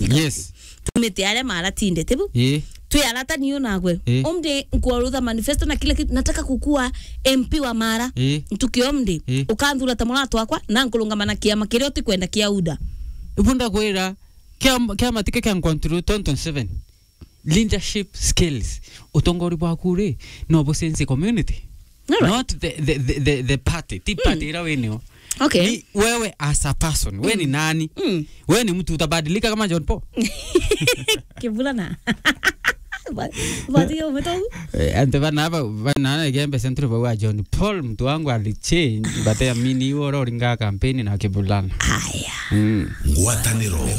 Yes. Tumete ale mara tinde tebu. Tu alata niyo nagwe. Omde nkuarudha manifesto na kila kitu nataka kukua MP wa Mara. Tukiomde ukandura tamola twakwa na nkulungamana kiama kiryo tikwenda kia uda. Ibunda kwera kiama tike kan control 27. Leadership skills utongori bwakure no bosense community. Not the party. The party ira wenyo. Okay. Wewe as a person, wewe ni nani? Wewe ni mtu utabadilika kama John Paul. Kibulana. Badio metovu. Ante bana gembe centro bawa John Paul mtu wangu alichange bataya mini woro ringa campaign na kibulana. Haya. Ngwataniro.